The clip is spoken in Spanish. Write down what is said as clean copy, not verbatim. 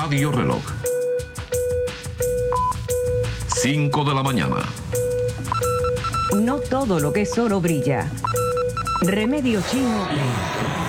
Radio Reloj. 5 de la mañana. No todo lo que es oro brilla. Remedio Chino.